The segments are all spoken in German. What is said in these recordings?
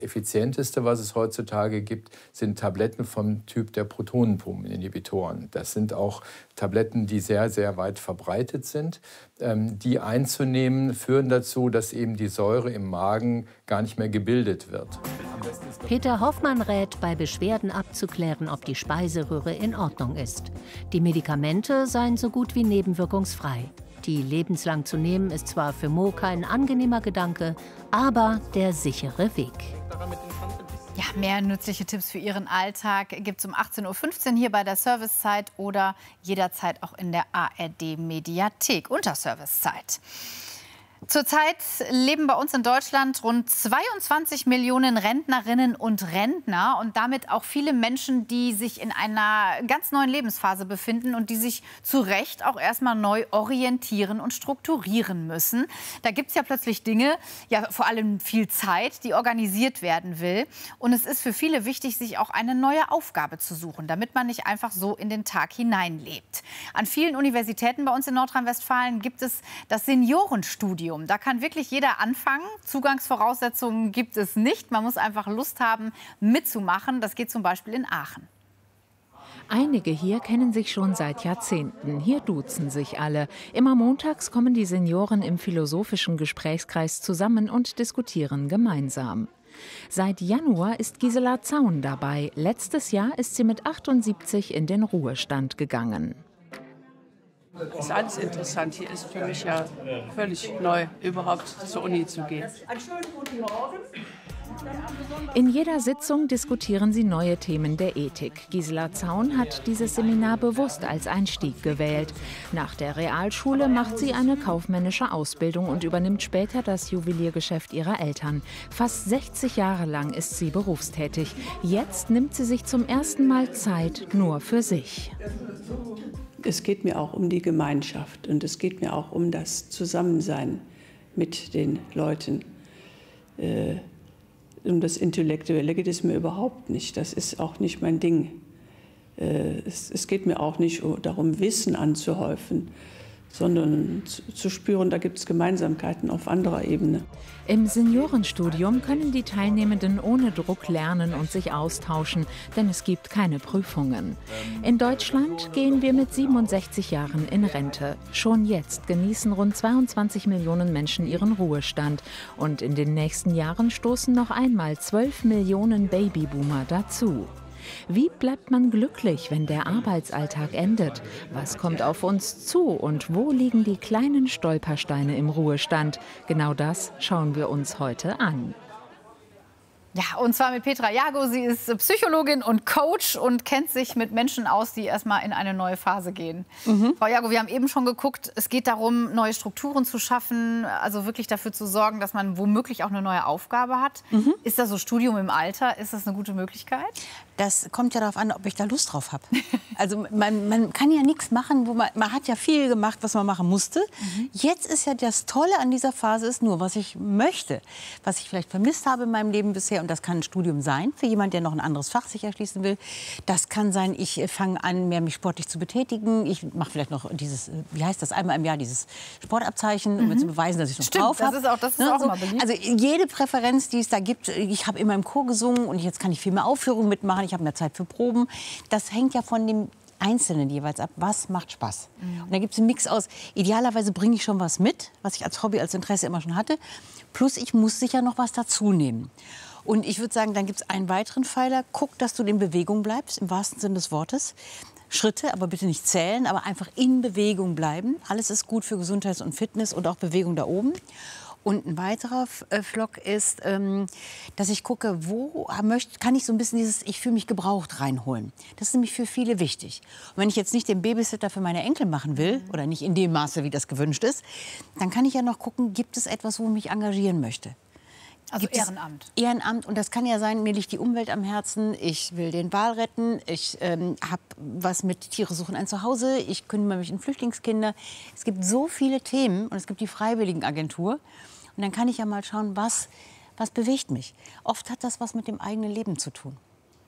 Effizienteste, was es heutzutage gibt, sind Tabletten vom Typ der Protonenpumpeninhibitoren. Das sind auch Tabletten, die sehr, sehr weit verbreitet sind. Die einzunehmen, führen dazu, dass eben die Säure im Magen gar nicht mehr gebildet wird. Peter Hoffmann rät, bei Beschwerden abzuklären, ob die Speiseröhre in Ordnung ist. Die Medikamente seien so gut wie nebenwirkungsfrei. Die lebenslang zu nehmen ist zwar für Mo kein angenehmer Gedanke, aber der sichere Weg. Ja, mehr nützliche Tipps für Ihren Alltag gibt es um 18:15 Uhr hier bei der Servicezeit oder jederzeit auch in der ARD-Mediathek unter Servicezeit. Zurzeit leben bei uns in Deutschland rund 22 Millionen Rentnerinnen und Rentner und damit auch viele Menschen, die sich in einer ganz neuen Lebensphase befinden und die sich zu Recht auch erstmal neu orientieren und strukturieren müssen. Da gibt es ja plötzlich Dinge, ja vor allem viel Zeit, die organisiert werden will. Und es ist für viele wichtig, sich auch eine neue Aufgabe zu suchen, damit man nicht einfach so in den Tag hineinlebt. An vielen Universitäten bei uns in Nordrhein-Westfalen gibt es das Seniorenstudium. Da kann wirklich jeder anfangen. Zugangsvoraussetzungen gibt es nicht. Man muss einfach Lust haben, mitzumachen. Das geht zum Beispiel in Aachen. Einige hier kennen sich schon seit Jahrzehnten. Hier duzen sich alle. Immer montags kommen die Senioren im philosophischen Gesprächskreis zusammen und diskutieren gemeinsam. Seit Januar ist Gisela Zaun dabei. Letztes Jahr ist sie mit 78 in den Ruhestand gegangen. Das ist alles interessant. Hier ist für mich ja völlig neu, überhaupt zur Uni zu gehen. Einen schönen guten Morgen. In jeder Sitzung diskutieren sie neue Themen der Ethik. Gisela Zaun hat dieses Seminar bewusst als Einstieg gewählt. Nach der Realschule macht sie eine kaufmännische Ausbildung und übernimmt später das Juweliergeschäft ihrer Eltern. Fast 60 Jahre lang ist sie berufstätig. Jetzt nimmt sie sich zum ersten Mal Zeit nur für sich. Es geht mir auch um die Gemeinschaft und es geht mir auch um das Zusammensein mit den Leuten. Um das Intellektuelle geht es mir überhaupt nicht. Das ist auch nicht mein Ding. Es geht mir auch nicht darum, Wissen anzuhäufen, sondern zu spüren, da gibt es Gemeinsamkeiten auf anderer Ebene. Im Seniorenstudium können die Teilnehmenden ohne Druck lernen und sich austauschen, denn es gibt keine Prüfungen. In Deutschland gehen wir mit 67 Jahren in Rente. Schon jetzt genießen rund 22 Millionen Menschen ihren Ruhestand. Und in den nächsten Jahren stoßen noch einmal 12 Millionen Babyboomer dazu. Wie bleibt man glücklich, wenn der Arbeitsalltag endet? Was kommt auf uns zu und wo liegen die kleinen Stolpersteine im Ruhestand? Genau das schauen wir uns heute an. Ja, und zwar mit Petra Jago. Sie ist Psychologin und Coach und kennt sich mit Menschen aus, die erstmal in eine neue Phase gehen. Frau Jago, wir haben eben schon geguckt, es geht darum, neue Strukturen zu schaffen, also wirklich dafür zu sorgen, dass man womöglich auch eine neue Aufgabe hat. Ist das so Studium im Alter? Ist das eine gute Möglichkeit? Das kommt ja darauf an, ob ich da Lust drauf habe. Also man kann ja nichts machen, man hat ja viel gemacht, was man machen musste. Jetzt ist ja das Tolle an dieser Phase ist nur, was ich möchte, was ich vielleicht vermisst habe in meinem Leben bisher. Und das kann ein Studium sein, für jemand, der noch ein anderes Fach sich erschließen will. Das kann sein, ich fange an, mehr mich sportlich zu betätigen. Ich mache vielleicht noch dieses, wie heißt das, einmal im Jahr dieses Sportabzeichen, um mir zu beweisen, dass ich es noch drauf habe. Das ist auch mal beliebt. Also jede Präferenz, die es da gibt. Ich habe immer im Chor gesungen und jetzt kann ich viel mehr Aufführungen mitmachen. Ich habe mehr Zeit für Proben. Das hängt ja von dem Einzelnen jeweils ab, was macht Spaß. Und da gibt es einen Mix aus, idealerweise bringe ich schon was mit, was ich als Hobby, als Interesse immer schon hatte, plus ich muss sicher noch was dazu nehmen. Und ich würde sagen, dann gibt es einen weiteren Pfeiler, guck, dass du in Bewegung bleibst, im wahrsten Sinne des Wortes. Schritte, aber bitte nicht zählen, aber einfach in Bewegung bleiben. Alles ist gut für Gesundheit und Fitness und auch Bewegung da oben. Und ein weiterer Flock ist, dass ich gucke, wo kann ich so ein bisschen dieses Ich fühle mich gebraucht reinholen. Das ist nämlich für viele wichtig. Und wenn ich jetzt nicht den Babysitter für meine Enkel machen will, oder nicht in dem Maße, wie das gewünscht ist, dann kann ich ja noch gucken, gibt es etwas, wo ich mich engagieren möchte. Also Ehrenamt. Ehrenamt. Und das kann ja sein, mir liegt die Umwelt am Herzen, ich will den Wal retten, ich habe was mit Tiere suchen ein Zuhause, ich kümmere mich um Flüchtlingskinder. Es gibt so viele Themen und es gibt die Freiwilligenagentur. Und dann kann ich ja mal schauen, was bewegt mich. Oft hat das was mit dem eigenen Leben zu tun.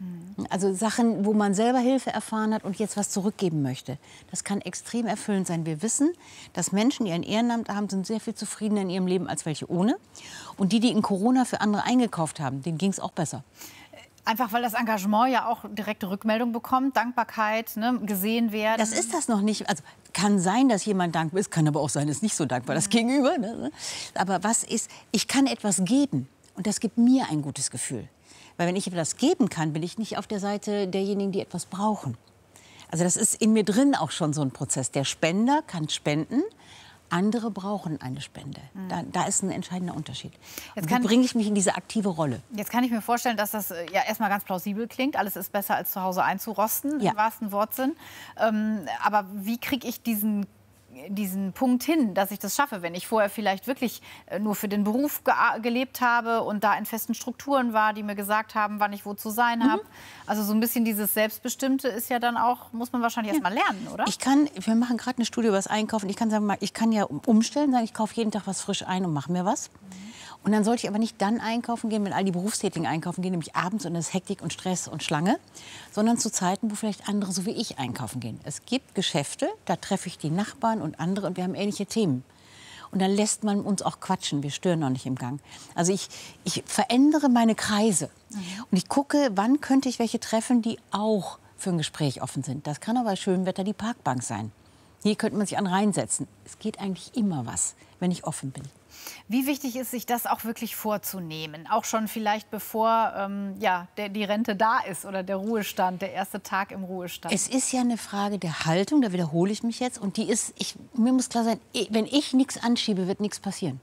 Also Sachen, wo man selber Hilfe erfahren hat und jetzt was zurückgeben möchte. Das kann extrem erfüllend sein. Wir wissen, dass Menschen, die ein Ehrenamt haben, sind sehr viel zufriedener in ihrem Leben als welche ohne. Und die in Corona für andere eingekauft haben, denen ging es auch besser. Einfach weil das Engagement ja auch direkte Rückmeldung bekommt, Dankbarkeit, ne, gesehen werden. Das ist das noch nicht. Also kann sein, dass jemand dankbar ist, kann aber auch sein, ist nicht so dankbar, das Gegenüber. Ne? Aber was ist, ich kann etwas geben und das gibt mir ein gutes Gefühl. Weil wenn ich etwas geben kann, bin ich nicht auf der Seite derjenigen, die etwas brauchen. Also das ist in mir drin auch schon so ein Prozess. Der Spender kann spenden, andere brauchen eine Spende. Da ist ein entscheidender Unterschied. Jetzt bringe ich mich in diese aktive Rolle. Jetzt kann ich mir vorstellen, dass das ja erstmal ganz plausibel klingt. Alles ist besser, als zu Hause einzurosten, im wahrsten Wortsinn. Aber wie kriege ich diesen Punkt hin, dass ich das schaffe, wenn ich vorher vielleicht wirklich nur für den Beruf gelebt habe und da in festen Strukturen war, die mir gesagt haben, wann ich wo zu sein habe. Also so ein bisschen dieses Selbstbestimmte ist ja dann auch, muss man wahrscheinlich erst mal lernen, oder? Wir machen gerade eine Studie über das Einkaufen. Ich kann sagen, ich kann ja umstellen, sagen, ich kaufe jeden Tag was frisch ein und mache mir was. Und dann sollte ich aber nicht dann einkaufen gehen, wenn all die Berufstätigen einkaufen gehen, nämlich abends und es ist Hektik und Stress und Schlange, sondern zu Zeiten, wo vielleicht andere so wie ich einkaufen gehen. Es gibt Geschäfte, da treffe ich die Nachbarn und andere und wir haben ähnliche Themen. Und dann lässt man uns auch quatschen, wir stören noch nicht im Gang. Also ich verändere meine Kreise und ich gucke, wann könnte ich welche treffen, die auch für ein Gespräch offen sind. Das kann aber bei schönem Wetter die Parkbank sein. Hier könnte man sich an reinsetzen. Es geht eigentlich immer was, wenn ich offen bin. Wie wichtig ist, sich das auch wirklich vorzunehmen? Auch schon vielleicht bevor die Rente da ist oder der Ruhestand, der erste Tag im Ruhestand. Es ist ja eine Frage der Haltung, da wiederhole ich mich jetzt. Und die ist, mir muss klar sein, wenn ich nichts anschiebe, wird nichts passieren.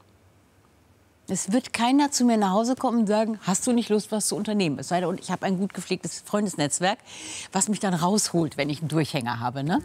Es wird keiner zu mir nach Hause kommen und sagen, hast du nicht Lust, was zu unternehmen? Es sei denn, ich habe ein gut gepflegtes Freundesnetzwerk, was mich dann rausholt, wenn ich einen Durchhänger habe. Ne?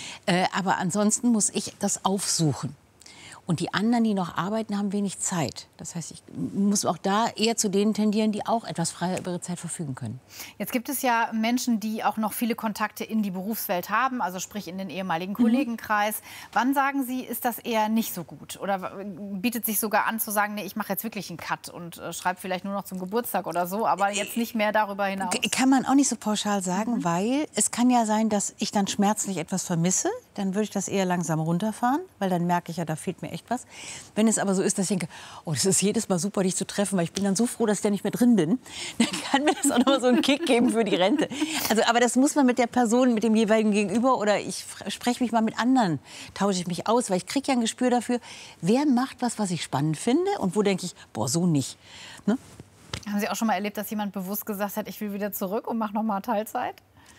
Aber ansonsten muss ich das aufsuchen. Und die anderen, die noch arbeiten, haben wenig Zeit. Das heißt, ich muss auch da eher zu denen tendieren, die auch etwas freier über ihre Zeit verfügen können. Jetzt gibt es ja Menschen, die auch noch viele Kontakte in die Berufswelt haben, also sprich in den ehemaligen Kollegenkreis. Wann sagen Sie, ist das eher nicht so gut? Oder bietet sich sogar an zu sagen, nee, ich mache jetzt wirklich einen Cut und schreibe vielleicht nur noch zum Geburtstag oder so, aber jetzt nicht mehr darüber hinaus? Kann man auch nicht so pauschal sagen, weil es kann ja sein, dass ich dann schmerzlich etwas vermisse. Dann würde ich das eher langsam runterfahren, weil dann merke ich ja, da fehlt mir echt was. Wenn es aber so ist, dass ich denke, oh, das ist jedes Mal super, dich zu treffen, weil ich bin dann so froh, dass ich da nicht mehr drin bin, dann kann mir das auch noch mal so einen Kick geben für die Rente. Also, aber das muss man mit der Person, mit dem jeweiligen Gegenüber oder ich spreche mich mal mit anderen, tausche ich mich aus, weil ich kriege ja ein Gespür dafür, wer macht was ich spannend finde und wo denke ich, boah, so nicht. Ne? Haben Sie auch schon mal erlebt, dass jemand bewusst gesagt hat, ich will wieder zurück und mache noch mal Teilzeit?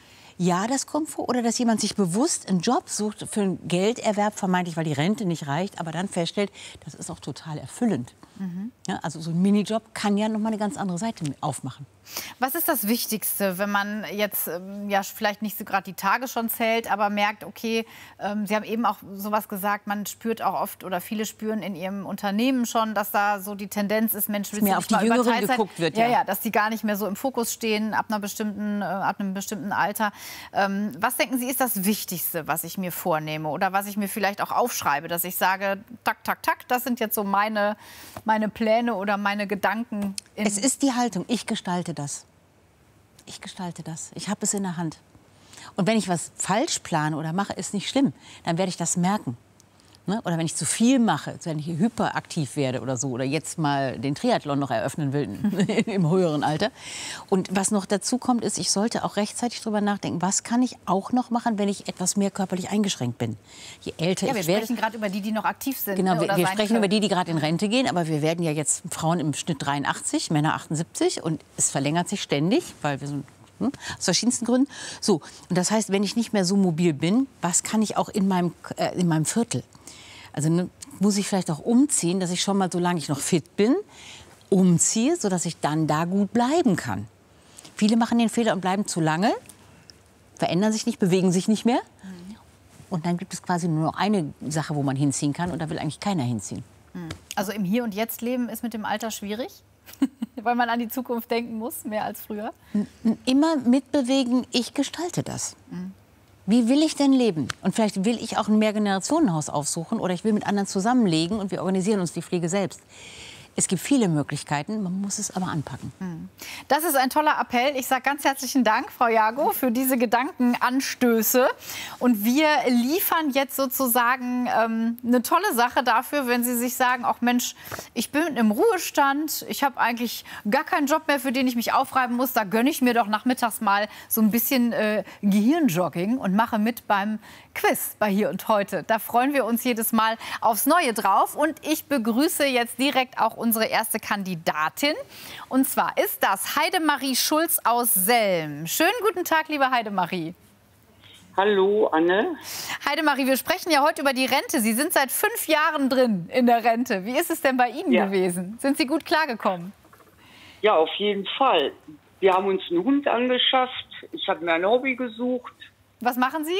Ja, das kommt vor. Oder dass jemand sich bewusst einen Job sucht für einen Gelderwerb, vermeintlich, weil die Rente nicht reicht, aber dann feststellt, das ist auch total erfüllend. Ja, also so ein Minijob kann ja noch mal eine ganz andere Seite aufmachen. Was ist das Wichtigste, wenn man jetzt vielleicht nicht so gerade die Tage schon zählt, aber merkt, okay, Sie haben eben auch sowas gesagt, man spürt auch oft oder viele spüren in ihrem Unternehmen schon, dass da so die Tendenz ist, Mensch, willst mehr auf die Jüngeren geguckt wird. Ja, dass die gar nicht mehr so im Fokus stehen ab einem bestimmten Alter. Was denken Sie, ist das Wichtigste, was ich mir vornehme oder was ich mir vielleicht auch aufschreibe, dass ich sage, tak, tak, tak, das sind jetzt so meine Pläne oder meine Gedanken? Es ist die Haltung. Ich gestalte das. Ich gestalte das. Ich habe es in der Hand. Und wenn ich was falsch plane oder mache, ist nicht schlimm. Dann werde ich das merken. Ne? Oder wenn ich zu viel mache, wenn ich hyperaktiv werde oder so, oder jetzt mal den Triathlon noch eröffnen will im höheren Alter. Und was noch dazu kommt, ist, ich sollte auch rechtzeitig darüber nachdenken, was kann ich auch noch machen, wenn ich etwas mehr körperlich eingeschränkt bin. Je älter ich werde... Wir sprechen gerade über die noch aktiv sind. Genau, wir sprechen über die gerade in Rente gehen, aber wir werden ja jetzt Frauen im Schnitt 83, Männer 78 und es verlängert sich ständig, weil wir so aus verschiedensten Gründen. So, und das heißt, wenn ich nicht mehr so mobil bin, was kann ich auch in meinem Viertel? Also muss ich vielleicht auch umziehen, dass ich schon mal, solange ich noch fit bin, umziehe, sodass ich dann da gut bleiben kann. Viele machen den Fehler und bleiben zu lange, verändern sich nicht, bewegen sich nicht mehr. Und dann gibt es quasi nur noch eine Sache, wo man hinziehen kann. Und da will eigentlich keiner hinziehen. Also im Hier und Jetzt leben ist mit dem Alter schwierig? Weil man an die Zukunft denken muss, mehr als früher? Immer mitbewegen, ich gestalte das. Wie will ich denn leben? Und vielleicht will ich auch ein Mehrgenerationenhaus aufsuchen oder ich will mit anderen zusammenlegen und wir organisieren uns die Pflege selbst. Es gibt viele Möglichkeiten, man muss es aber anpacken. Das ist ein toller Appell. Ich sage ganz herzlichen Dank, Frau Jago, für diese Gedankenanstöße. Und wir liefern jetzt sozusagen eine tolle Sache dafür, wenn Sie sich sagen, ach Mensch, ich bin im Ruhestand, ich habe eigentlich gar keinen Job mehr, für den ich mich aufreiben muss. Da gönne ich mir doch nachmittags mal so ein bisschen Gehirnjogging und mache mit beim Quiz bei Hier und Heute. Da freuen wir uns jedes Mal aufs Neue drauf. Und ich begrüße jetzt direkt auch unsere erste Kandidatin. Und zwar ist das Heidemarie Schulz aus Selm. Schönen guten Tag, liebe Heidemarie. Hallo, Anne. Heidemarie, wir sprechen ja heute über die Rente. Sie sind seit 5 Jahren drin in der Rente. Wie ist es denn bei Ihnen gewesen? Sind Sie gut klargekommen? Ja, auf jeden Fall. Wir haben uns einen Hund angeschafft. Ich habe mir ein Hobby gesucht. Was machen Sie?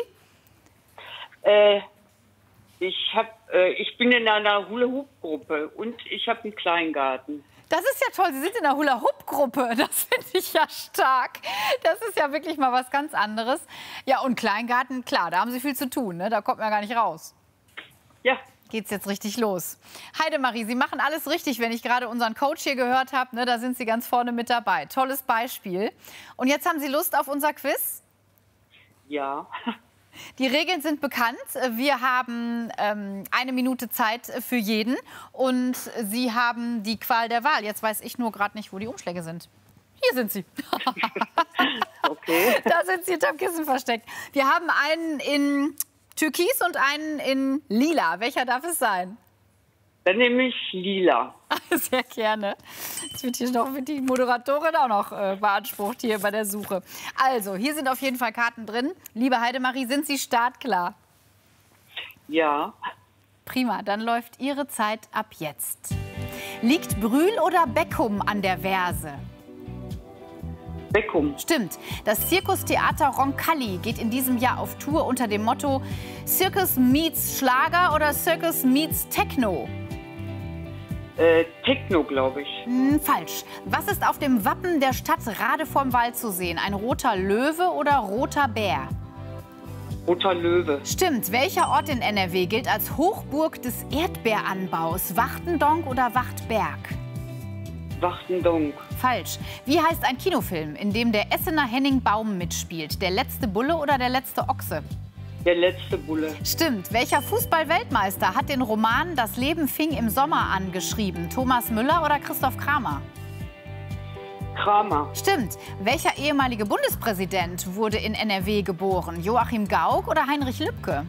Ich bin in einer Hula-Hoop-Gruppe und ich habe einen Kleingarten. Das ist ja toll. Sie sind in einer Hula-Hoop-Gruppe. Das finde ich ja stark. Das ist ja wirklich mal was ganz anderes. Ja, und Kleingarten, klar, da haben Sie viel zu tun. Ne? Da kommt man gar nicht raus. Ja. Geht's jetzt richtig los. Heidemarie, Sie machen alles richtig, wenn ich gerade unseren Coach hier gehört habe. Ne? Da sind Sie ganz vorne mit dabei. Tolles Beispiel. Und jetzt haben Sie Lust auf unser Quiz? Ja. Die Regeln sind bekannt. Wir haben 1 Minute Zeit für jeden und Sie haben die Qual der Wahl. Jetzt weiß ich nur gerade nicht, wo die Umschläge sind. Hier sind sie. Okay. Da sind sie hinterm Kissen versteckt. Wir haben einen in Türkis und einen in Lila. Welcher darf es sein? Dann nehme ich Lila. Sehr gerne. Jetzt wird hier noch die Moderatorin auch noch beansprucht hier bei der Suche. Also, hier sind auf jeden Fall Karten drin. Liebe Heidemarie, sind Sie startklar? Ja. Prima, dann läuft Ihre Zeit ab jetzt. Liegt Brühl oder Beckum an der Verse? Beckum. Stimmt. Das Zirkustheater Roncalli geht in diesem Jahr auf Tour unter dem Motto Circus meets Schlager oder Circus meets Techno? Techno, glaube ich. Falsch. Was ist auf dem Wappen der Stadt Rade vorm Wald zu sehen? Ein roter Löwe oder roter Bär? Roter Löwe. Stimmt. Welcher Ort in NRW gilt als Hochburg des Erdbeeranbaus? Wachtendonk oder Wachtberg? Wachtendonk. Falsch. Wie heißt ein Kinofilm, in dem der Essener Henning Baum mitspielt? Der letzte Bulle oder der letzte Ochse? Der letzte Bulle. Stimmt. Welcher Fußball-Weltmeister hat den Roman Das Leben fing im Sommer an geschrieben? Thomas Müller oder Christoph Kramer? Kramer. Stimmt. Welcher ehemalige Bundespräsident wurde in NRW geboren? Joachim Gauck oder Heinrich Lübke?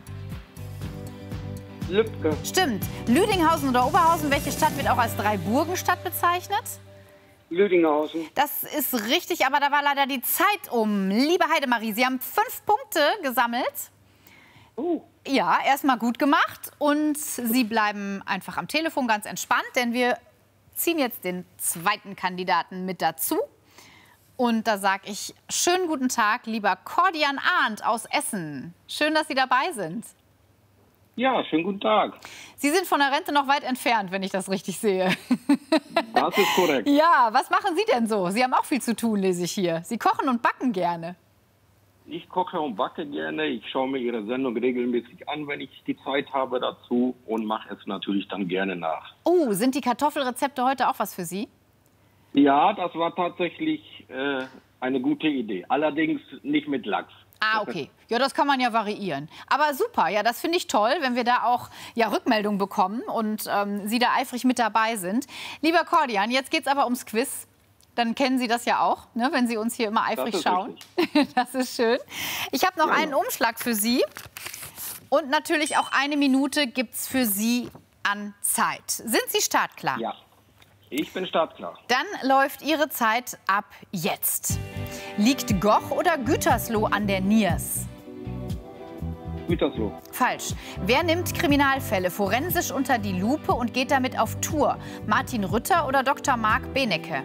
Lübke. Stimmt. Lüdinghausen oder Oberhausen, welche Stadt wird auch als Dreiburgenstadt bezeichnet? Lüdinghausen. Das ist richtig, aber da war leider die Zeit um. Liebe Heidemarie, Sie haben 5 Punkte gesammelt. Ja, erstmal gut gemacht. Und Sie bleiben einfach am Telefon ganz entspannt, denn wir ziehen jetzt den zweiten Kandidaten mit dazu. Und da sage ich schönen guten Tag, lieber Cordian Arndt aus Essen. Schön, dass Sie dabei sind. Ja, schönen guten Tag. Sie sind von der Rente noch weit entfernt, wenn ich das richtig sehe. Das ist korrekt. Ja, was machen Sie denn so? Sie haben auch viel zu tun, lese ich hier. Sie kochen und backen gerne. Ich koche und backe gerne. Ich schaue mir Ihre Sendung regelmäßig an, wenn ich die Zeit habe dazu und mache es natürlich dann gerne nach. Oh, sind die Kartoffelrezepte heute auch was für Sie? Ja, das war tatsächlich eine gute Idee. Allerdings nicht mit Lachs. Ah, okay. Ja, das kann man ja variieren. Aber super, ja, das finde ich toll, wenn wir da auch ja, Rückmeldungen bekommen und Sie da eifrig mit dabei sind. Lieber Cordian, jetzt geht es aber ums Quiz. Dann kennen Sie das ja auch, ne, wenn Sie uns hier immer eifrig schauen. Das ist schön. Ich habe noch einen Umschlag für Sie. Und natürlich auch 1 Minute gibt es für Sie an Zeit. Sind Sie startklar? Ja, ich bin startklar. Dann läuft Ihre Zeit ab jetzt. Liegt Goch oder Gütersloh an der Niers? Gütersloh. Falsch. Wer nimmt Kriminalfälle forensisch unter die Lupe und geht damit auf Tour? Martin Rütter oder Dr. Marc Benecke?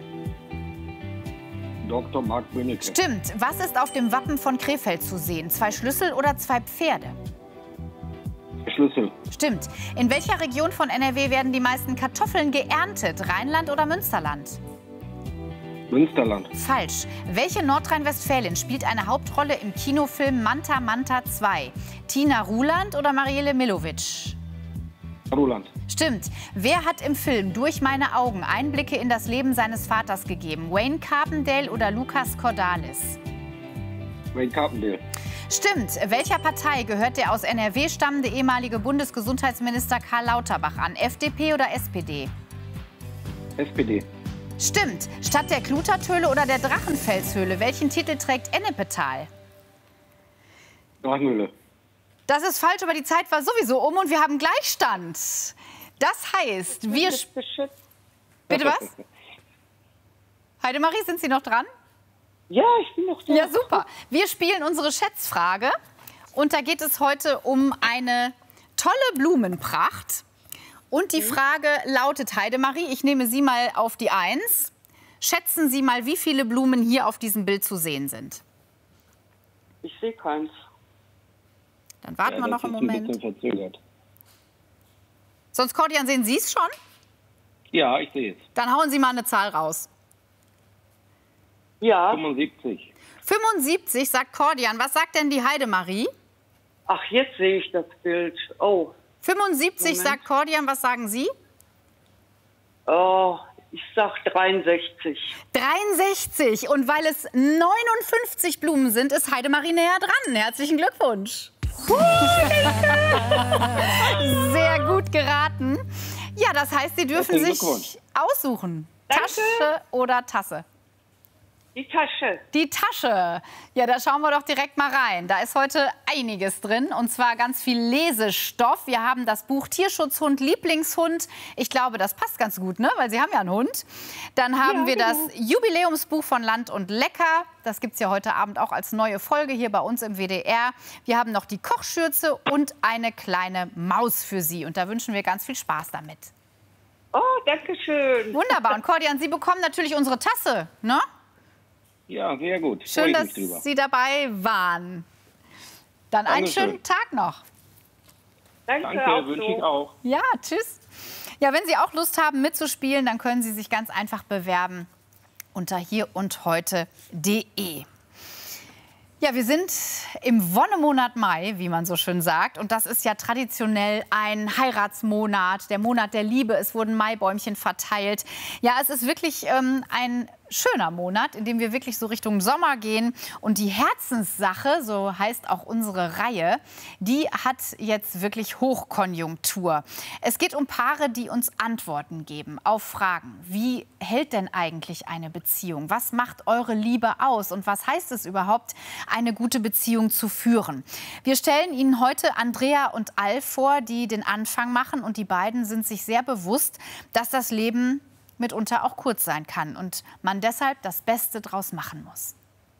Dr. Marc Benecke. Stimmt. Was ist auf dem Wappen von Krefeld zu sehen? 2 Schlüssel oder 2 Pferde? Schlüssel. Stimmt. In welcher Region von NRW werden die meisten Kartoffeln geerntet? Rheinland oder Münsterland? Münsterland. Falsch. Welche Nordrhein-Westfälin spielt eine Hauptrolle im Kinofilm Manta Manta 2? Tina Ruland oder Marielle Milovic? Ruland. Stimmt. Wer hat im Film Durch meine Augen Einblicke in das Leben seines Vaters gegeben? Wayne Carpendale oder Lucas Cordalis? Wayne Carpendale. Stimmt. Welcher Partei gehört der aus NRW stammende ehemalige Bundesgesundheitsminister Karl Lauterbach an? FDP oder SPD? SPD. Stimmt. Statt der Klutertöle oder der Drachenfelshöhle, welchen Titel trägt Ennepetal? Drachenhöhle. Das ist falsch, aber die Zeit war sowieso um und wir haben Gleichstand. Das heißt, wir... Bitte was? Heidemarie, sind Sie noch dran? Ja, ich bin noch da. Ja, super. Wir spielen unsere Schätzfrage. Und da geht es heute um eine tolle Blumenpracht. Und die Frage lautet, Heidemarie, ich nehme Sie mal auf die 1. Schätzen Sie mal, wie viele Blumen hier auf diesem Bild zu sehen sind. Ich sehe keins. Dann warten wir noch einen Moment. Ein bisschen verzögert. Sonst, Cordian, sehen Sie es schon? Ja, ich sehe es. Dann hauen Sie mal eine Zahl raus. Ja. 75. 75, sagt Cordian. Was sagt denn die Heidemarie? Ach, jetzt sehe ich das Bild. Oh. 75, Moment. sagt Cordian. Was sagen Sie? Oh, ich sag 63. 63. Und weil es 59 Blumen sind, ist Heidemarie näher dran. Herzlichen Glückwunsch. Sehr gut geraten. Ja, das heißt, Sie dürfen sich aussuchen. Danke. Tasche oder Tasse? Die Tasche. Die Tasche. Ja, da schauen wir doch direkt mal rein. Da ist heute einiges drin, und zwar ganz viel Lesestoff. Wir haben das Buch Tierschutzhund, Lieblingshund. Ich glaube, das passt ganz gut, ne? Weil Sie haben ja einen Hund. Dann haben wir das Jubiläumsbuch von Land und Lecker. Das gibt es ja heute Abend auch als neue Folge hier bei uns im WDR. Wir haben noch die Kochschürze und eine kleine Maus für Sie. Und da wünschen wir ganz viel Spaß damit. Oh, danke schön. Wunderbar. Und Cordian, Sie bekommen natürlich unsere Tasse, ne? Ja, sehr gut. Schön, dass Sie dabei waren. Dann einen schönen Tag noch. Danke, wünsche ich auch. Ja, tschüss. Ja, wenn Sie auch Lust haben mitzuspielen, dann können Sie sich ganz einfach bewerben unter hierundheute.de. Ja, wir sind im Wonnemonat Mai, wie man so schön sagt. Und das ist ja traditionell ein Heiratsmonat, der Monat der Liebe. Es wurden Maibäumchen verteilt. Ja, es ist wirklich ein schöner Monat, in dem wir wirklich so Richtung Sommer gehen. Und die Herzenssache, so heißt auch unsere Reihe, die hat jetzt wirklich Hochkonjunktur. Es geht um Paare, die uns Antworten geben auf Fragen. Wie hält denn eigentlich eine Beziehung? Was macht eure Liebe aus? Und was heißt es überhaupt, eine gute Beziehung zu führen? Wir stellen Ihnen heute Andrea und Alf vor, die den Anfang machen. Und die beiden sind sich sehr bewusst, dass das Leben mitunter auch kurz sein kann und man deshalb das Beste draus machen muss.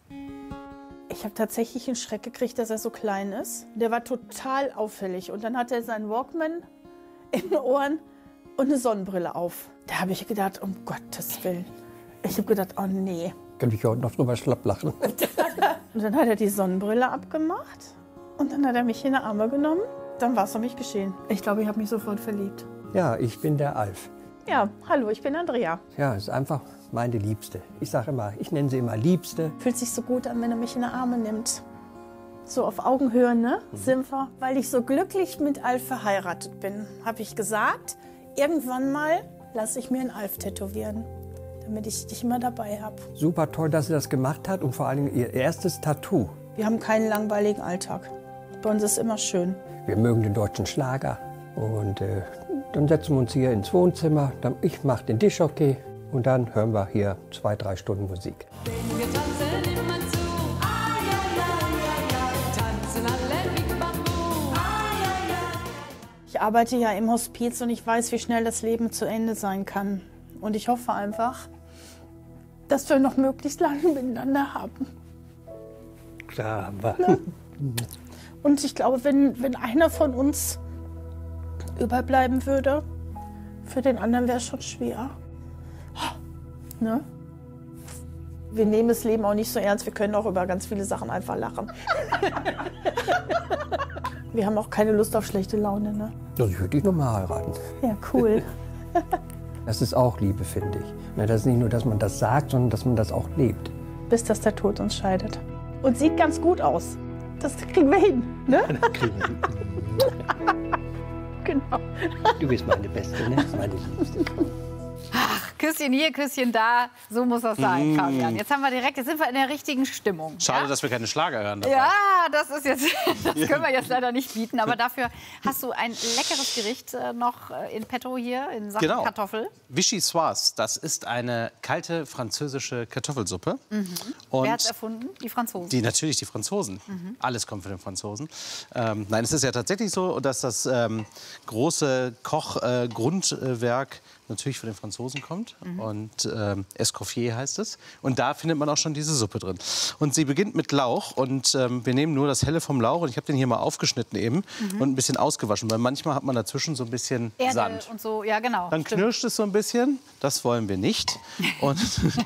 Ich habe tatsächlich einen Schreck gekriegt, dass er so klein ist. Der war total auffällig. Und dann hatte er seinen Walkman in den Ohren und eine Sonnenbrille auf. Da habe ich gedacht, um Gottes Willen. Ich habe gedacht, oh nee. Kann ich heute noch drüber schlapp lachen. Und dann hat er die Sonnenbrille abgemacht und dann hat er mich in die Arme genommen. Dann war es um mich geschehen. Ich glaube, ich habe mich sofort verliebt. Ja, ich bin der Alf. Ja, hallo, ich bin Andrea. Ja, ist einfach meine Liebste. Ich sage immer, ich nenne sie immer Liebste. Fühlt sich so gut an, wenn er mich in die Arme nimmt. So auf Augenhöhe, ne, sind wir. Weil ich so glücklich mit Alf verheiratet bin, habe ich gesagt, irgendwann mal lasse ich mir einen Alf tätowieren, damit ich dich immer dabei habe. Super toll, dass sie das gemacht hat und vor allem ihr erstes Tattoo. Wir haben keinen langweiligen Alltag. Bei uns ist immer schön. Wir mögen den deutschen Schlager und dann setzen wir uns hier ins Wohnzimmer, ich mache den Tischhockey und dann hören wir hier 2-3 Stunden Musik. Wir tanzen immer zu, tanzen alle wie Bambu. Ich arbeite ja im Hospiz und ich weiß, wie schnell das Leben zu Ende sein kann. Und ich hoffe einfach, dass wir noch möglichst lange miteinander haben. Klar, aber. Ne? Und ich glaube, wenn einer von uns überbleiben würde, für den anderen wäre es schon schwer. Ne? Wir nehmen das Leben auch nicht so ernst, wir können auch über ganz viele Sachen einfach lachen. Wir haben auch keine Lust auf schlechte Laune, ne? Also ich würde dich noch mal heiraten. Ja, cool. Das ist auch Liebe, finde ich. Das ist nicht nur, dass man das sagt, sondern dass man das auch lebt. Bis dass der Tod uns scheidet. Und sieht ganz gut aus. Das kriegen wir hin, ne? Das kriegen wir hin. Genau. Du bist meine Beste, ne? Meine Liebste. Ach, Küsschen hier, Küsschen da, so muss das sein, Fabian. Jetzt sind wir in der richtigen Stimmung. Schade, ja? dass wir keine Schlager hören dabei. Ja, das können wir jetzt leider nicht bieten. Aber dafür hast du ein leckeres Gericht noch in petto hier in Sachen Kartoffel. Vichyssoise, das ist eine kalte französische Kartoffelsuppe. Und wer hat es erfunden? Die Franzosen? Natürlich die Franzosen. Alles kommt von den Franzosen. Nein, es ist ja tatsächlich so, dass das große Kochgrundwerk natürlich von den Franzosen kommt. Und Escoffier heißt es. Und da findet man auch schon diese Suppe drin. Und sie beginnt mit Lauch. Und wir nehmen nur das Helle vom Lauch. Und ich habe den hier mal aufgeschnitten eben und ein bisschen ausgewaschen. Weil manchmal hat man dazwischen so ein bisschen Erde Sand. Und so, ja genau. Dann knirscht es so ein bisschen. Das wollen wir nicht. Und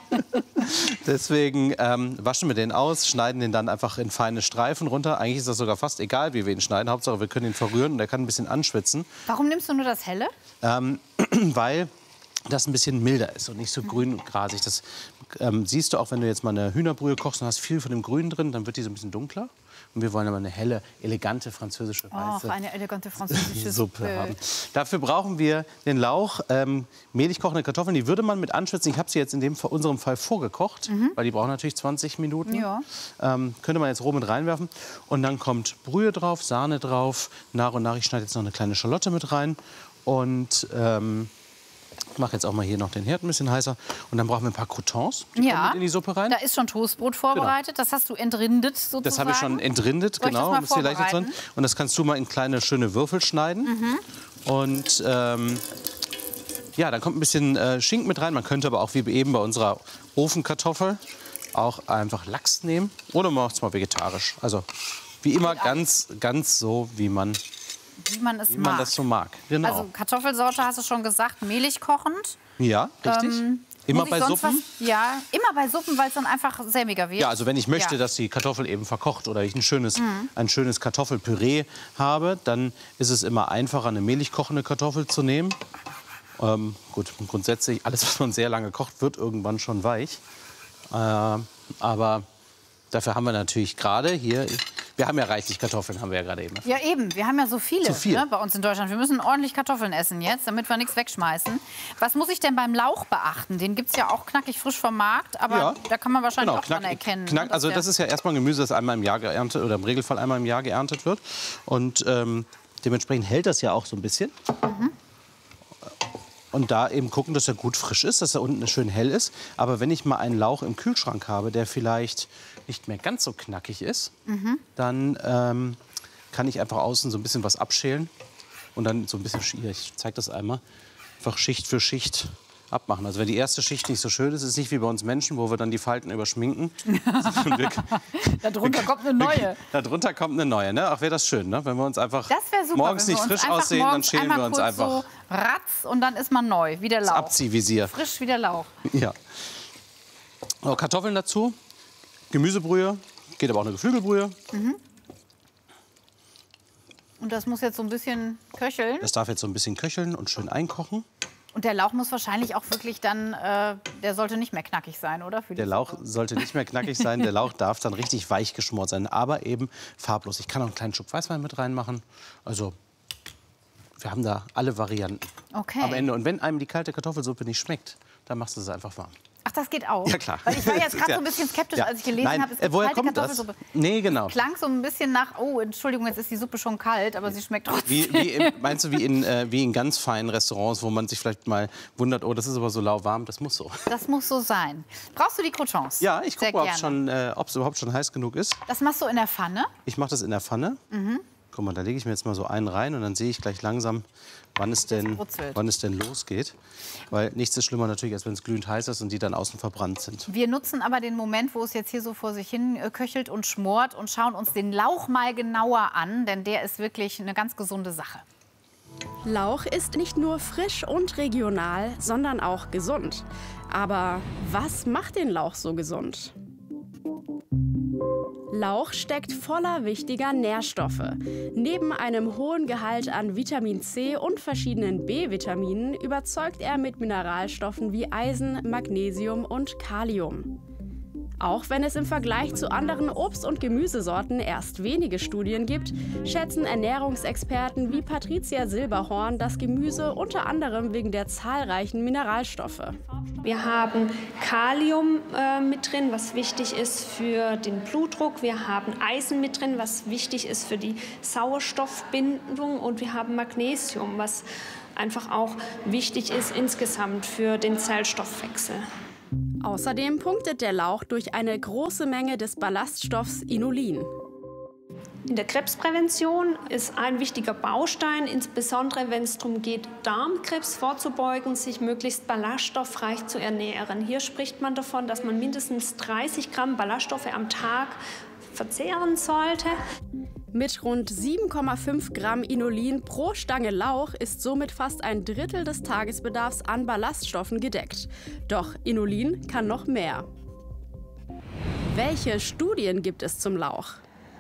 deswegen waschen wir den aus, schneiden den dann einfach in feine Streifen runter. Eigentlich ist das sogar fast egal, wie wir ihn schneiden. Hauptsache, wir können ihn verrühren und er kann ein bisschen anschwitzen. Warum nimmst du nur das Helle? Weil das ein bisschen milder ist und nicht so grün und grasig. Das siehst du auch, wenn du jetzt mal eine Hühnerbrühe kochst und hast viel von dem Grün drin, dann wird die so ein bisschen dunkler. Und wir wollen aber eine helle, elegante französische weiße eine elegante französische Suppe haben. Dafür brauchen wir den Lauch, mehlig kochende Kartoffeln. Die würde man mit anschwitzen. Ich habe sie jetzt in unserem Fall vorgekocht, weil die brauchen natürlich 20 Minuten. Ja. Könnte man jetzt roh mit reinwerfen. Und dann kommt Brühe drauf, Sahne drauf. Nach und nach, ich schneide jetzt noch eine kleine Schalotte mit rein. Und ich mache jetzt auch mal hier noch den Herd ein bisschen heißer. Und dann brauchen wir ein paar Croutons. Die kommen mit in die Suppe rein. Da ist schon Toastbrot vorbereitet. Genau. Das hast du entrindet sozusagen. Das habe ich schon entrindet, genau. Ist hier leicht drin. Und das kannst du mal in kleine, schöne Würfel schneiden. Und ja, dann kommt ein bisschen Schinken mit rein. Man könnte aber auch wie eben bei unserer Ofenkartoffel auch einfach Lachs nehmen. Oder man macht es mal vegetarisch. Also wie immer ganz so, wie man das so mag. Genau. Also Kartoffelsorte hast du schon gesagt, mehlig kochend. Ja, richtig. Immer bei Suppen? Ja, immer bei Suppen, weil es dann einfach sämiger wird. Ja, also wenn ich möchte, dass die Kartoffel eben verkocht oder ich ein schönes Kartoffelpüree habe, dann ist es immer einfacher, eine mehlig kochende Kartoffel zu nehmen. Gut, grundsätzlich, alles, was man sehr lange kocht, wird irgendwann schon weich. Aber dafür haben wir natürlich gerade hier... Wir haben ja reichlich Kartoffeln, haben wir ja gerade eben. Ja, eben. Wir haben ja so viele ne, bei uns in Deutschland. Wir müssen ordentlich Kartoffeln essen jetzt, damit wir nichts wegschmeißen. Was muss ich denn beim Lauch beachten? Den gibt es ja auch knackig frisch vom Markt, aber da kann man wahrscheinlich auch dran erkennen. Also das ist ja erstmal ein Gemüse, das einmal im Jahr geerntet oder im Regelfall einmal im Jahr geerntet wird. Und dementsprechend hält das ja auch so ein bisschen. Und da eben gucken, dass er gut frisch ist, dass er unten schön hell ist. Aber wenn ich mal einen Lauch im Kühlschrank habe, der vielleicht nicht mehr ganz so knackig ist, dann kann ich einfach außen so ein bisschen was abschälen und dann so ein bisschen, ich zeige das einmal, einfach Schicht für Schicht abmachen. Also wenn die erste Schicht nicht so schön ist, ist es nicht wie bei uns Menschen, wo wir dann die Falten überschminken. Darunter kommt eine neue. Darunter kommt eine neue, ne? Ach, wäre das schön, ne? Wenn wir uns einfach super, morgens nicht frisch aussehen, dann schälen wir uns einfach. So ratz und dann ist man neu, wie der Lauch. Das Abziehvisier. Frisch wie der Lauch. Ja. So, Kartoffeln dazu, Gemüsebrühe, geht aber auch eine Geflügelbrühe. Und das muss jetzt so ein bisschen köcheln? Das darf jetzt so ein bisschen köcheln und schön einkochen. Und der Lauch muss wahrscheinlich auch wirklich dann, der sollte nicht mehr knackig sein, oder? Der Lauch sollte nicht mehr knackig sein. Der Lauch darf dann richtig weich geschmort sein, aber eben farblos. Ich kann auch einen kleinen Schub Weißwein mit reinmachen. Also wir haben da alle Varianten am Ende. Und wenn einem die kalte Kartoffelsuppe nicht schmeckt, dann machst du sie einfach warm. Ach, das geht auch? Ja, klar. Weil ich war jetzt gerade so ein bisschen skeptisch, als ich gelesen habe, es gibt woher kalte kommt Kartoffelsuppe. Das? Nee, genau. Klang so ein bisschen nach, oh, Entschuldigung, jetzt ist die Suppe schon kalt, aber sie schmeckt trotzdem. Meinst du, wie in ganz feinen Restaurants, wo man sich vielleicht mal wundert, oh, das ist aber so lauwarm, das muss so. Das muss so sein. Brauchst du die Croutons? Ja, ich gucke mal, ob es überhaupt schon heiß genug ist. Das machst du in der Pfanne? Ich mache das in der Pfanne. Guck mal, da lege ich mir jetzt mal so einen rein und dann sehe ich gleich langsam, wann es denn losgeht. Weil nichts ist schlimmer natürlich, als wenn es glühend heiß ist und die dann außen verbrannt sind. Wir nutzen aber den Moment, wo es jetzt hier so vor sich hin köchelt und schmort und schauen uns den Lauch mal genauer an, denn der ist wirklich eine ganz gesunde Sache. Lauch ist nicht nur frisch und regional, sondern auch gesund. Aber was macht den Lauch so gesund? Lauch steckt voller wichtiger Nährstoffe. Neben einem hohen Gehalt an Vitamin C und verschiedenen B-Vitaminen überzeugt er mit Mineralstoffen wie Eisen, Magnesium und Kalium. Auch wenn es im Vergleich zu anderen Obst- und Gemüsesorten erst wenige Studien gibt, schätzen Ernährungsexperten wie Patricia Silberhorn das Gemüse unter anderem wegen der zahlreichen Mineralstoffe. Wir haben Kalium mit drin, was wichtig ist für den Blutdruck. Wir haben Eisen mit drin, was wichtig ist für die Sauerstoffbindung. Und wir haben Magnesium, was einfach auch wichtig ist insgesamt für den Zellstoffwechsel. Außerdem punktet der Lauch durch eine große Menge des Ballaststoffs Inulin. In der Krebsprävention ist ein wichtiger Baustein, insbesondere wenn es darum geht, Darmkrebs vorzubeugen, sich möglichst ballaststoffreich zu ernähren. Hier spricht man davon, dass man mindestens 30 Gramm Ballaststoffe am Tag verzehren sollte. Mit rund 7,5 Gramm Inulin pro Stange Lauch ist somit fast ein Drittel des Tagesbedarfs an Ballaststoffen gedeckt. Doch Inulin kann noch mehr. Welche Studien gibt es zum Lauch?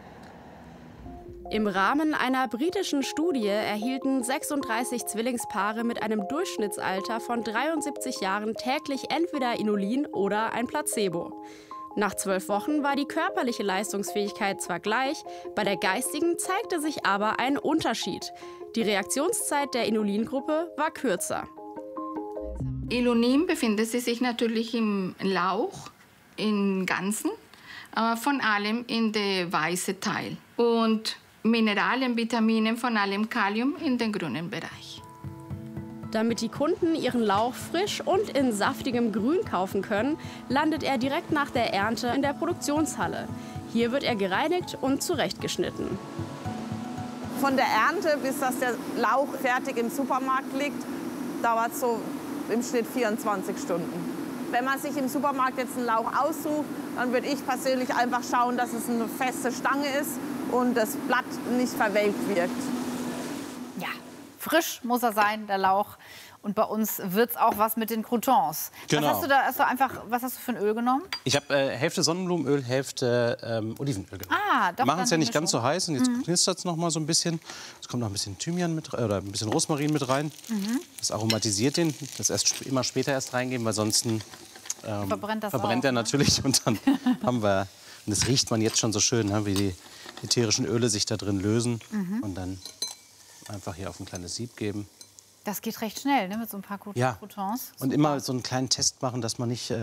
Im Rahmen einer britischen Studie erhielten 36 Zwillingspaare mit einem Durchschnittsalter von 73 Jahren täglich entweder Inulin oder ein Placebo. Nach 12 Wochen war die körperliche Leistungsfähigkeit zwar gleich, bei der geistigen zeigte sich aber ein Unterschied. Die Reaktionszeit der Inulingruppe war kürzer. Inulin befindet sich natürlich im Lauch, im Ganzen, von allem in der weißen Teil. Und Mineralien, Vitamine, von allem Kalium in den grünen Bereich. Damit die Kunden ihren Lauch frisch und in saftigem Grün kaufen können, landet er direkt nach der Ernte in der Produktionshalle. Hier wird er gereinigt und zurechtgeschnitten. Von der Ernte bis dass der Lauch fertig im Supermarkt liegt, dauert so im Schnitt 24 Stunden. Wenn man sich im Supermarkt jetzt einen Lauch aussucht, dann würde ich persönlich einfach schauen, dass es eine feste Stange ist und das Blatt nicht verwelkt wirkt. Ja, frisch muss er sein, der Lauch. Und bei uns wird es auch was mit den Croutons. Genau. Was hast du da was hast du für ein Öl genommen? Ich habe Hälfte Sonnenblumenöl, Hälfte Olivenöl genommen. Ah, doch. Wir machen es ja nicht ganz so heiß und jetzt knistert es noch mal so ein bisschen. Es kommt noch ein bisschen Thymian mit oder ein bisschen Rosmarin mit rein. Das aromatisiert den. Das immer später erst reingeben, weil sonst verbrennt er natürlich. Und dann haben wir, und das riecht man jetzt schon so schön, ne, wie die ätherischen Öle sich da drin lösen. Und dann einfach hier auf ein kleines Sieb geben. Das geht recht schnell, ne, mit so ein paar Croutons. Und immer so einen kleinen Test machen, dass man nicht,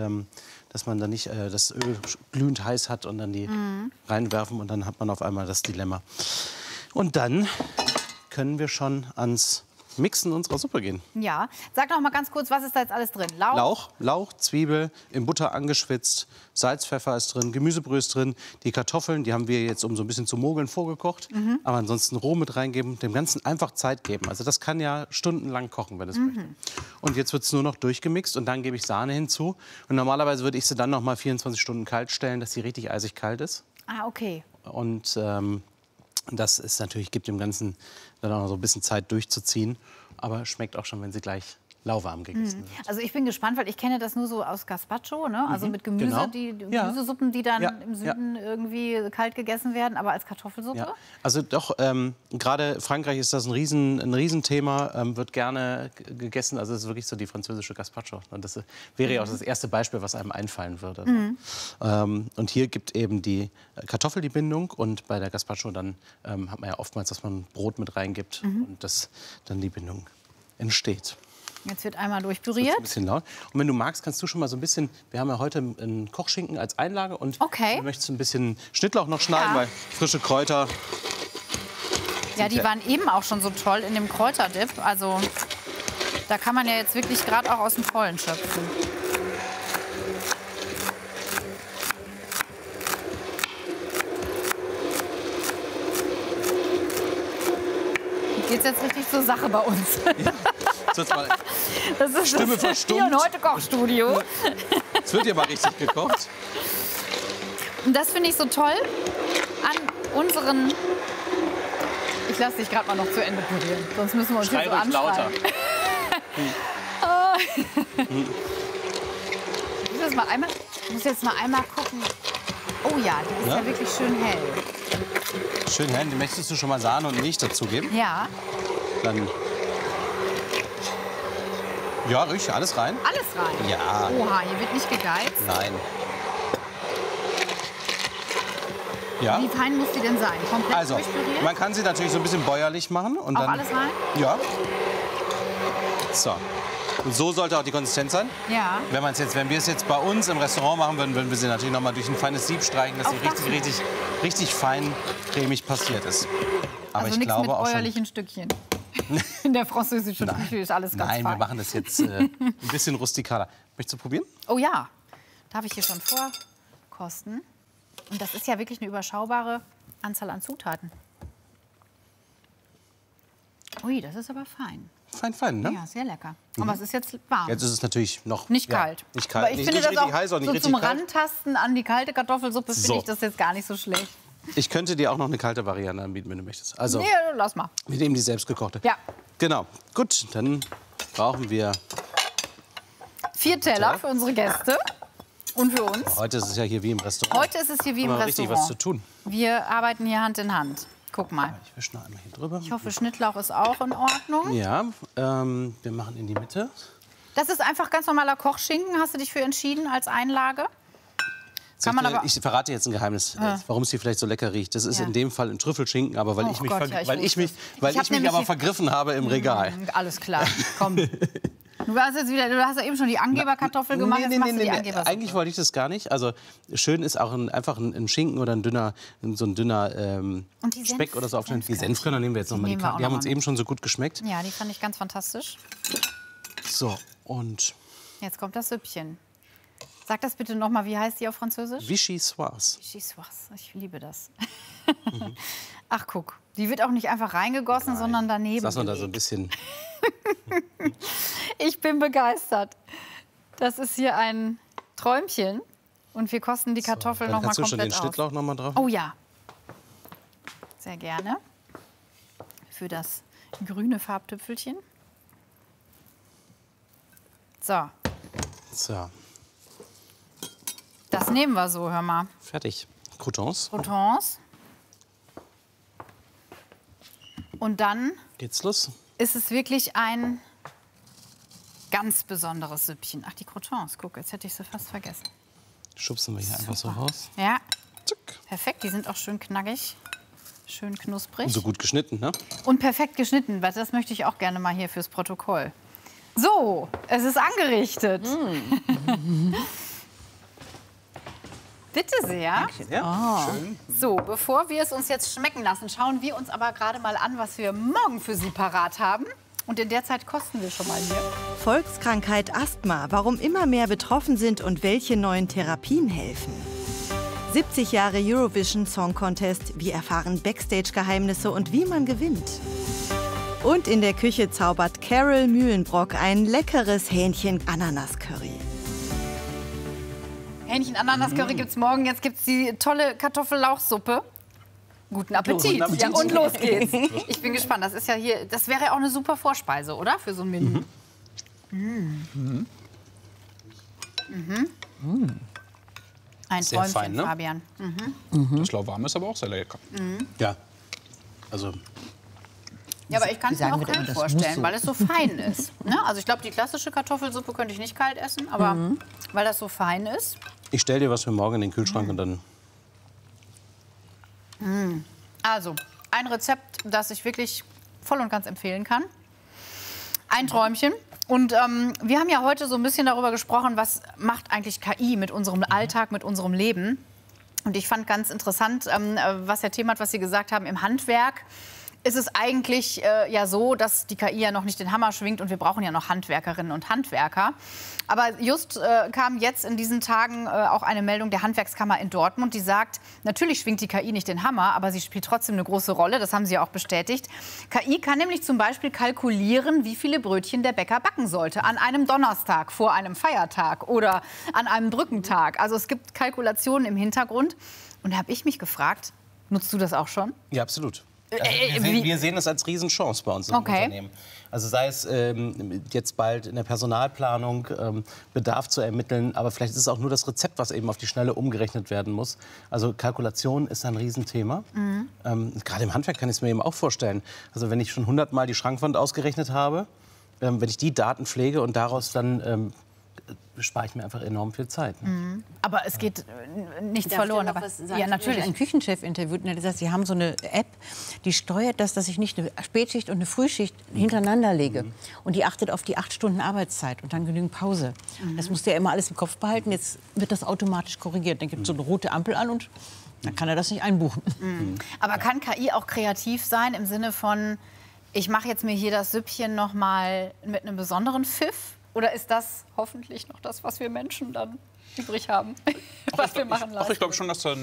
das Öl glühend heiß hat und dann die reinwerfen und dann hat man auf einmal das Dilemma. Und dann können wir schon ans Mixen unserer Suppe gehen. Ja, sag noch mal ganz kurz, was ist da jetzt alles drin? Lauch, Zwiebel, in Butter angeschwitzt, Salz, Pfeffer ist drin, Gemüsebrühe ist drin, die Kartoffeln, die haben wir jetzt, um so ein bisschen zu mogeln, vorgekocht. Aber ansonsten roh mit reingeben, dem Ganzen einfach Zeit geben. Also das kann ja stundenlang kochen, wenn es möchte. Und jetzt wird es nur noch durchgemixt und dann gebe ich Sahne hinzu. Und normalerweise würde ich sie dann noch mal 24 Stunden kalt stellen, dass sie richtig eisig kalt ist. Ah, okay. Und das ist natürlich, gibt dem Ganzen dann auch noch so ein bisschen Zeit durchzuziehen. Aber schmeckt auch schon, wenn sie gleich lauwarm gegessen wird. Also ich bin gespannt, weil ich kenne das nur so aus Gazpacho, ne? Also mit Gemüse, Genau. die Gemüsesuppen, die dann im Süden irgendwie kalt gegessen werden, aber als Kartoffelsuppe? Ja. Also doch, gerade Frankreich ist das ein Riesenthema, wird gerne gegessen. Also es ist wirklich so die französische Gazpacho. Und das wäre ja auch das erste Beispiel, was einem einfallen würde. Und hier gibt eben die Kartoffel die Bindung und bei der Gazpacho dann hat man ja oftmals, dass man Brot mit reingibt und dass dann die Bindung entsteht. Jetzt wird einmal durchpüriert. Ein bisschen laut. Und wenn du magst, kannst du schon mal so ein bisschen, wir haben ja heute einen Kochschinken als Einlage und du möchtest ein bisschen Schnittlauch noch schneiden, weil frische Kräuter. Ja, die waren eben auch schon so toll in dem Kräuterdip. Also da kann man ja jetzt wirklich gerade auch aus dem Vollen schöpfen. Geht's jetzt richtig zur Sache bei uns? Ja. Das ist Stimme das verstummt. Hier und heute Kochstudio. Es wird ja mal richtig gekocht. Und das finde ich so toll an unseren... Ich lasse dich gerade mal noch zu Ende pürieren, sonst müssen wir uns hier so anschreien. Ich muss jetzt mal einmal gucken. Oh ja, die ist ja wirklich schön hell. Schön hell. Möchtest du schon mal Sahne und Milch dazugeben? Ja. Dann... Ja, ruhig, alles rein? Alles rein? Ja. Oha, hier wird nicht gegeizt. Nein. Ja. Wie fein muss die denn sein? Komplett Also, durchpüriert? man kann sie natürlich so ein bisschen bäuerlich machen. Und Auch dann, alles rein? Ja. So. Und so sollte auch die Konsistenz sein. Ja. Wenn wir es jetzt bei uns im Restaurant machen würden, würden wir sie natürlich noch mal durch ein feines Sieb streichen, dass sie richtig fein cremig passiert ist. Aber Also ich nichts glaube mit auch schon, bäuerlichen Stückchen. In der französischen Küche ist alles ganz fein. Nein, wir machen das jetzt ein bisschen rustikaler. Möchtest du probieren? Oh ja, darf ich hier schon vorkosten? Und das ist ja wirklich eine überschaubare Anzahl an Zutaten. Ui, das ist aber fein. Fein, ne? Ja, sehr lecker. Aber es ist jetzt warm. Jetzt ist es natürlich noch Nicht kalt. Ja, nicht kalt. Aber ich nicht finde das richtig auch heiß, auch nicht so richtig zum kalt. Rantasten an die kalte Kartoffelsuppe finde So. ich das jetzt gar nicht so schlecht. Ich könnte dir auch noch eine kalte Variante anbieten, wenn du möchtest. Also, Nee, lass mal. wir nehmen die selbstgekochte. Ja. Genau. Gut, dann brauchen wir... 4 Teller für unsere Gäste und für uns. Heute ist es ja hier wie im Restaurant. Heute ist es hier wie im Haben wir Restaurant. richtig was zu tun. Wir arbeiten hier Hand in Hand. Guck mal. Ich wische noch einmal hier drüber. Ich hoffe, Schnittlauch ist auch in Ordnung. Ja, wir machen in die Mitte. Das ist einfach ganz normaler Kochschinken. Hast du dich für entschieden als Einlage? Kann man aber Ich verrate jetzt ein Geheimnis, warum es hier vielleicht so lecker riecht. Das ist in dem Fall ein Trüffelschinken, aber weil Oh ich mich, Gott, ja, ich weil ich mich, wusste es. weil Ich hab ich mich nämlich aber hier- vergriffen habe im Regal. Alles klar, komm. Du hast ja eben schon die Angeberkartoffel gemacht, jetzt machst du die Angebersuppe. Eigentlich wollte ich das gar nicht. Also schön ist auch einfach ein Schinken oder so ein dünner die Speck oder so aufschneiden. Die Senfkörner nehmen wir jetzt noch mal. nehmen wir auch Die noch haben uns mal eben schon so gut geschmeckt. Ja, die fand ich ganz fantastisch. So, und Jetzt kommt das Süppchen. Sag das bitte noch mal, wie heißt die auf Französisch? Vichyssoise. Vichyssoise, ich liebe das. Ach, guck, die wird auch nicht einfach reingegossen, sondern daneben Lass uns da so ein gelegt. bisschen... Ich bin begeistert. Das ist hier ein Träumchen. Und wir kosten die Kartoffeln noch mal Kannst du schon den komplett aus. Schnittlauch noch mal drauf? Oh ja. Sehr gerne. Für das grüne Farbtüpfelchen. So, So, das nehmen wir so, hör mal. fertig. Croutons. Croutons. Und dann Geht's los? ist es wirklich ein ganz besonderes Süppchen. Ach, die Croutons, guck, jetzt hätte ich sie fast vergessen. Schubsen wir hier einfach so raus. Ja, perfekt, die sind auch schön knackig, schön knusprig. Und so gut geschnitten, ne? Und perfekt geschnitten, weil das möchte ich auch gerne mal hier fürs Protokoll. So, es ist angerichtet. Bitte sehr. Ja, schön. So, bevor wir es uns jetzt schmecken lassen, schauen wir uns aber gerade mal an, was wir morgen für Sie parat haben. Und in der Zeit kosten wir schon mal hier. Volkskrankheit Asthma, warum immer mehr betroffen sind und welche neuen Therapien helfen. 70 Jahre Eurovision Song Contest, wir erfahren Backstage-Geheimnisse und wie man gewinnt. Und in der Küche zaubert Carol Mühlenbrock ein leckeres Hähnchen-Ananas-Curry. Hähnchen-Ananas-Curry gibt's morgen. Jetzt gibt's die tolle Kartoffellauchsuppe. Guten Appetit. Guten Appetit. Ja, und los geht's. Ich bin gespannt. Das ist ja hier, das wäre ja auch eine super Vorspeise, oder? Für so ein Menü. Ein Sehr Träumchen, fein, ne? Fabian. Das lauwarm ist aber auch sehr lecker. Ja, also... Ja, aber ich kann es mir sagen auch wir kalt immer, das vorstellen, muss so. weil es so fein ist. Ne? Also ich glaube, die klassische Kartoffelsuppe könnte ich nicht kalt essen, aber weil das so fein ist. Ich stell dir was für morgen in den Kühlschrank und dann... Also, ein Rezept, das ich wirklich voll und ganz empfehlen kann. Ein Träumchen. Und wir haben ja heute so ein bisschen darüber gesprochen, was macht eigentlich KI mit unserem Alltag, mit unserem Leben. Und ich fand ganz interessant, was Herr Themath, was Sie gesagt haben, im Handwerk ist es eigentlich ja so, dass die KI ja noch nicht den Hammer schwingt und wir brauchen ja noch Handwerkerinnen und Handwerker. Aber just kam jetzt in diesen Tagen auch eine Meldung der Handwerkskammer in Dortmund, die sagt, natürlich schwingt die KI nicht den Hammer, aber sie spielt trotzdem eine große Rolle. Das haben sie ja auch bestätigt. KI kann nämlich zum Beispiel kalkulieren, wie viele Brötchen der Bäcker backen sollte an einem Donnerstag vor einem Feiertag oder an einem Brückentag. Also es gibt Kalkulationen im Hintergrund. Und da habe ich mich gefragt, nutzt du das auch schon? Ja, absolut. Also wir sehen das als Riesenchance bei uns im Unternehmen. Also sei es jetzt bald in der Personalplanung Bedarf zu ermitteln, aber vielleicht ist es auch nur das Rezept, was eben auf die Schnelle umgerechnet werden muss. Also Kalkulation ist ein Riesenthema. Gerade im Handwerk kann ich es mir eben auch vorstellen. Also wenn ich schon 100 Mal die Schrankwand ausgerechnet habe, wenn ich die Daten pflege und daraus dann spare ich mir einfach enorm viel Zeit. Ne? Mhm. Aber es geht nichts Darf verloren. ich noch Aber, was sagen? ja, natürlich. Ich habe einen Küchenchef interviewt und er hat gesagt, sie haben so eine App, die steuert das, dass ich nicht eine Spätschicht und eine Frühschicht hintereinander lege. Und die achtet auf die 8 Stunden Arbeitszeit und dann genügend Pause. Das musst du ja immer alles im Kopf behalten. Jetzt wird das automatisch korrigiert. Dann gibt es so eine rote Ampel an und dann kann er das nicht einbuchen. Aber kann KI auch kreativ sein im Sinne von, ich mache jetzt mir hier das Süppchen noch mal mit einem besonderen Pfiff? Oder ist das hoffentlich noch das, was wir Menschen dann übrig haben, was wir machen lassen? Ich glaube schon, dass da